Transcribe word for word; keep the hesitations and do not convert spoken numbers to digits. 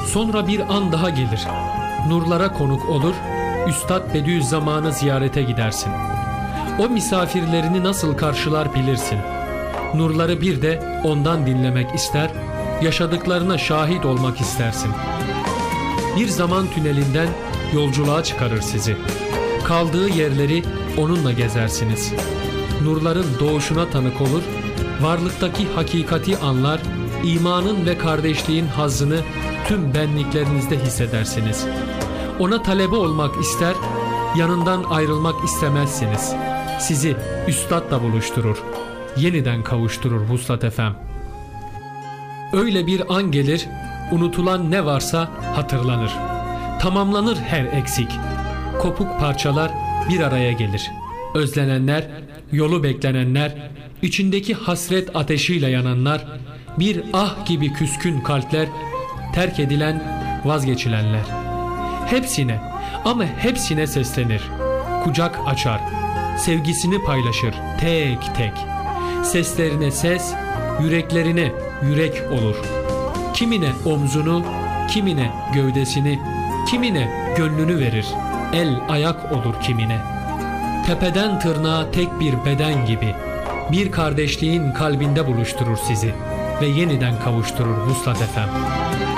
Sonra bir an daha gelir. Nurlara konuk olur, Üstad Bediüzzaman'ı ziyarete gidersin. O misafirlerini nasıl karşılar bilirsin. Nurları bir de ondan dinlemek ister, yaşadıklarına şahit olmak istersin. Bir zaman tünelinden yolculuğa çıkarır sizi. Kaldığı yerleri onunla gezersiniz. Nurların doğuşuna tanık olur, varlıktaki hakikati anlar, imanın ve kardeşliğin hazzını tüm benliklerinizde hissedersiniz. Ona talebe olmak ister, yanından ayrılmak istemezsiniz. Sizi Üstad'la buluşturur, yeniden kavuşturur Vuslat Efem. Öyle bir an gelir, unutulan ne varsa hatırlanır. Tamamlanır her eksik. Kopuk parçalar bir araya gelir. Özlenenler, yolu beklenenler, içindeki hasret ateşiyle yananlar, bir ah gibi küskün kalpler, terk edilen, vazgeçilenler. Hepsine ama hepsine seslenir. Kucak açar, sevgisini paylaşır tek tek. Seslerine ses, yüreklerine yürek olur. Kimine omzunu, kimine gövdesini, kimine gönlünü verir. El ayak olur kimine. Tepeden tırnağa tek bir beden gibi bir kardeşliğin kalbinde buluşturur sizi ve yeniden kavuşturur Vuslat Efem.